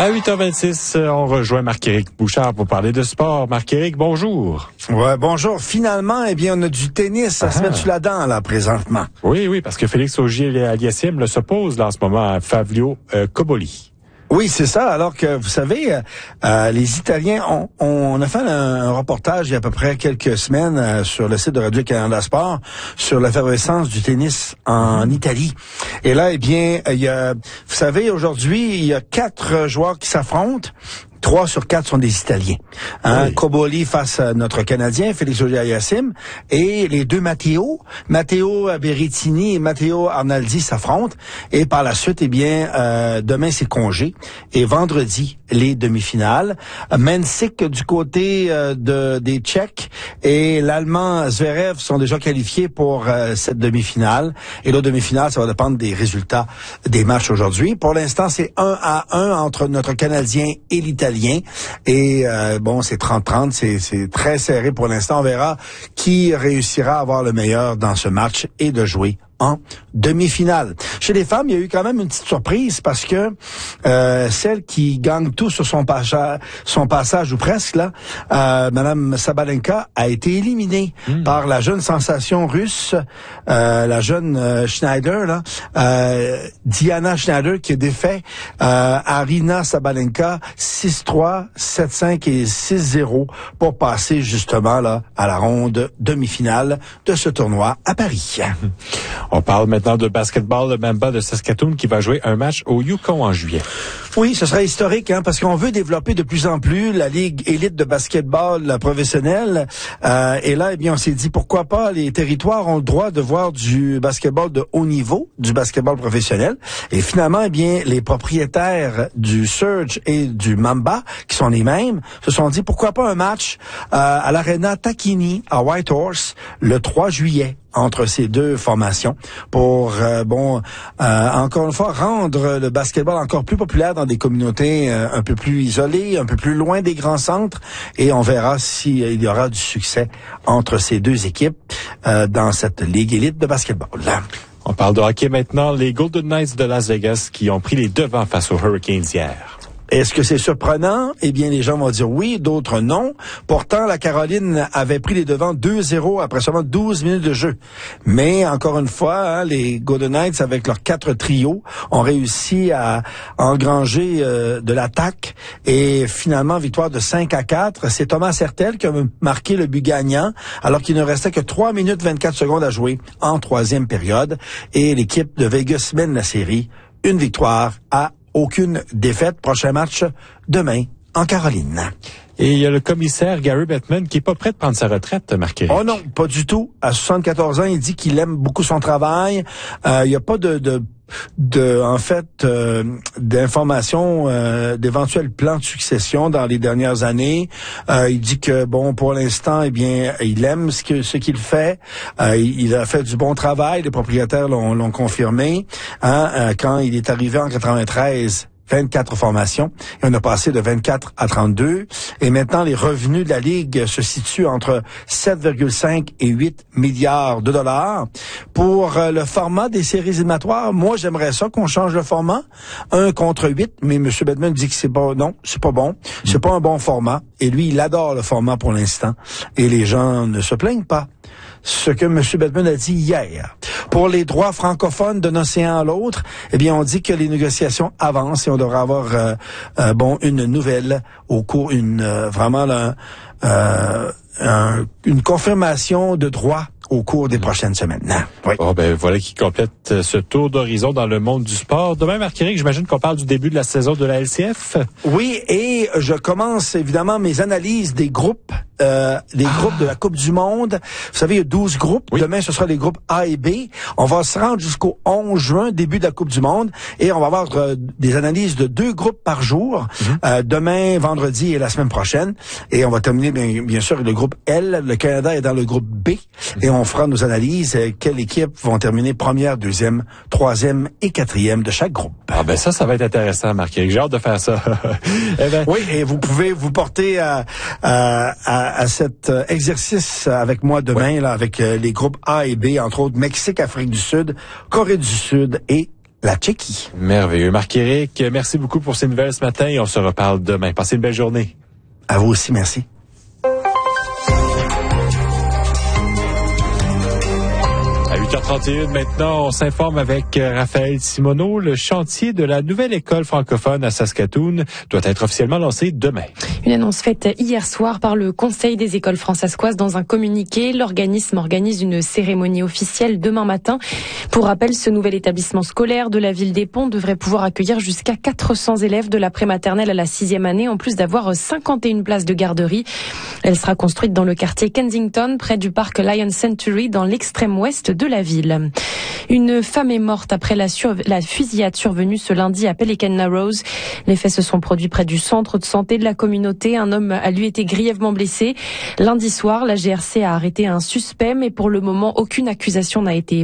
À 8h26, on rejoint Marc-Éric Bouchard pour parler de sport. Marc-Éric, bonjour. Ouais, bonjour. Finalement, on a du tennis à se mettre sur la dent, là, présentement. Oui, parce que Félix Auger-Aliassime s'oppose, là, en ce moment, à Fabio Cobolli. Oui, c'est ça. Alors que, vous savez, les Italiens, on a fait un reportage il y a à peu près quelques semaines sur le site de Radio-Canada Sport sur l'effervescence du tennis en Italie. Et là, il y a, vous savez, aujourd'hui, il y a 4 joueurs qui s'affrontent. 3 sur 4 sont des Italiens. Oui. Cobolli face à notre Canadien, Félix Auger-Aliassime, et les 2 Matteo Berrettini et Matteo Arnaldi s'affrontent. Et par la suite, demain c'est congé. Et vendredi, les demi-finales. Mensik du côté des Tchèques et l'Allemand Zverev sont déjà qualifiés pour cette demi-finale. Et l'autre demi-finale, ça va dépendre des résultats des matchs aujourd'hui. Pour l'instant, c'est 1-1 entre notre Canadien et l'Italien. Et c'est 30-30, c'est très serré pour l'instant. On verra qui réussira à avoir le meilleur dans ce match et de jouer en demi-finale. Chez les femmes, il y a eu quand même une petite surprise parce que celle qui gagne tout sur son passage ou presque là, Madame Sabalenka a été éliminée par la jeune sensation russe, la jeune Schneider là, Diana Schneider qui a défait Arina Sabalenka 6-3, 7-5 et 6-0 pour passer justement là à la ronde demi-finale de ce tournoi à Paris. On parle maintenant de basketball, le Mamba de Saskatoon qui va jouer un match au Yukon en juillet. Oui, ce serait historique, parce qu'on veut développer de plus en plus la Ligue élite de basketball professionnelle. Et là, on s'est dit, pourquoi pas, les territoires ont le droit de voir du basketball de haut niveau, du basketball professionnel. Et finalement, les propriétaires du Surge et du Mamba, qui sont les mêmes, se sont dit, pourquoi pas un match à l'Arena Takini à Whitehorse le 3 juillet. Entre ces 2 formations pour encore une fois rendre le basketball encore plus populaire dans des communautés un peu plus isolées, un peu plus loin des grands centres, et on verra s'il y aura du succès entre ces 2 équipes dans cette ligue élite de basketball. On parle de hockey maintenant, les Golden Knights de Las Vegas qui ont pris les devants face aux Hurricanes hier. Est-ce que c'est surprenant? Les gens vont dire oui, d'autres non. Pourtant, la Caroline avait pris les devants 2-0 après seulement 12 minutes de jeu. Mais, encore une fois, les Golden Knights, avec leurs 4 trios, ont réussi à engranger de l'attaque. Et finalement, victoire de 5-4. C'est Thomas Hertel qui a marqué le but gagnant, alors qu'il ne restait que 3 minutes 24 secondes à jouer en 3e période. Et l'équipe de Vegas mène la série. Une victoire à aucune défaite. Prochain match demain en Caroline. Et il y a le commissaire Gary Bettman qui est pas prêt de prendre sa retraite, Marc-Éric. Oh non, pas du tout. À 74 ans, il dit qu'il aime beaucoup son travail. Il n'y a pas d'informations, d'éventuels plans de succession dans les dernières années. Il dit que pour l'instant, il aime ce qu'il fait. Il a fait du bon travail. Les propriétaires l'ont confirmé. Quand il est arrivé en 93. 24 formations, et on a passé de 24 à 32, et maintenant les revenus de la Ligue se situent entre 7,5 et 8 milliards de dollars. Pour le format des séries éliminatoires, moi j'aimerais ça qu'on change le format, 1 contre 8, mais M. Bettman dit que c'est pas bon, c'est pas un bon format, et lui il adore le format pour l'instant, et les gens ne se plaignent pas. Ce que M. Bettman a dit hier. Pour les droits francophones d'un océan à l'autre, on dit que les négociations avancent et on devra avoir une nouvelle au cours, une confirmation de droits au cours des prochaines semaines. Oui. Voilà qui complète ce tour d'horizon dans le monde du sport. Demain, Marc-Éric, j'imagine qu'on parle du début de la saison de la LCF. Oui, et je commence évidemment mes analyses des groupes groupes de la Coupe du Monde. Vous savez, il y a 12 groupes. Oui. Demain, ce sera les groupes A et B. On va se rendre jusqu'au 11 juin, début de la Coupe du Monde, et on va avoir des analyses de 2 groupes par jour, demain, vendredi et la semaine prochaine. Et on va terminer, bien sûr, le groupe L. Le Canada est dans le groupe B. Et on fera nos analyses. Quelles équipes vont terminer première, deuxième, troisième et quatrième de chaque groupe. Ça va être intéressant, Marc-Éric. J'ai hâte de faire ça. Oui, et vous pouvez vous porter à cet exercice avec moi demain, là, avec les groupes A et B, entre autres Mexique, Afrique du Sud, Corée du Sud et la Tchéquie. Merveilleux. Marc-Éric, merci beaucoup pour ces nouvelles ce matin et on se reparle demain. Passez une belle journée. À vous aussi, merci. À 8h31 maintenant, on s'informe avec Raphaël Simoneau. Le chantier de la nouvelle école francophone à Saskatoon doit être officiellement lancé demain. Une annonce faite hier soir par le Conseil des écoles francescoises dans un communiqué. L'organisme organise une cérémonie officielle demain matin. Pour rappel, ce nouvel établissement scolaire de la ville des Ponts devrait pouvoir accueillir jusqu'à 400 élèves de la prématernelle à la 6e année, en plus d'avoir 51 places de garderie. Elle sera construite dans le quartier Kensington, près du parc Lion Century, dans l'extrême ouest de la ville. Une femme est morte après la fusillade survenue ce lundi à Pelican Narrows. Les faits se sont produits près du centre de santé de la communauté. Un homme a lui été grièvement blessé. Lundi soir, la GRC a arrêté un suspect, mais pour le moment, aucune accusation n'a été